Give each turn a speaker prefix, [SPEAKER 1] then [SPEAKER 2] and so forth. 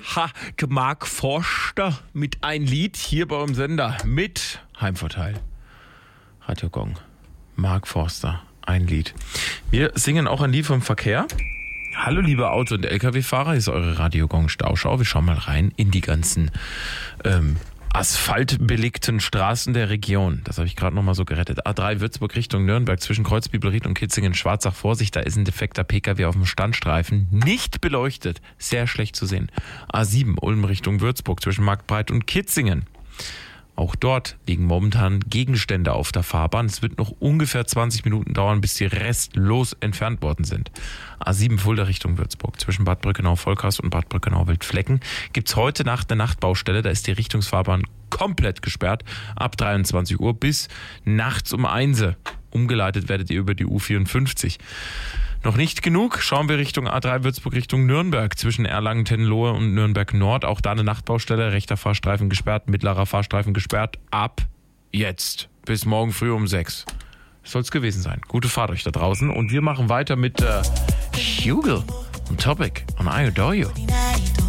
[SPEAKER 1] Mark Forster mit ein Lied hier beim Sender mit Heimvorteil. Radio Gong. Mark Forster, ein Lied. Wir singen auch ein Lied vom Verkehr. Hallo liebe Auto- und LKW-Fahrer, hier ist eure Radio Gong Stauschau. Wir schauen mal rein in die ganzen asphaltbelegten Straßen der Region. Das habe ich gerade nochmal so gerettet. A3 Würzburg Richtung Nürnberg zwischen Kreuzbibelried und Kitzingen Schwarzach. Vorsicht, da ist ein defekter PKW auf dem Standstreifen. Nicht beleuchtet. Sehr schlecht zu sehen. A7 Ulm Richtung Würzburg zwischen Marktbreit und Kitzingen. Auch dort liegen momentan Gegenstände auf der Fahrbahn. Es wird noch ungefähr 20 Minuten dauern, bis sie restlos entfernt worden sind. A7 Fulda Richtung Würzburg. Zwischen Bad Brückenau-Vollkast und Bad Brückenau-Wildflecken gibt es heute Nacht eine Nachtbaustelle. Da ist die Richtungsfahrbahn komplett gesperrt. Ab 23 Uhr bis nachts um 1 Uhr. Umgeleitet werdet ihr über die U54. Noch nicht genug, schauen wir Richtung A3 Würzburg Richtung Nürnberg, zwischen Erlangen-Tenlohe und Nürnberg Nord. Auch da eine Nachtbaustelle, rechter Fahrstreifen gesperrt, mittlerer Fahrstreifen gesperrt. Ab jetzt bis morgen früh um 6. Soll es gewesen sein. Gute Fahrt euch da draußen und wir machen weiter mit Hugel und Topic on I Adore You.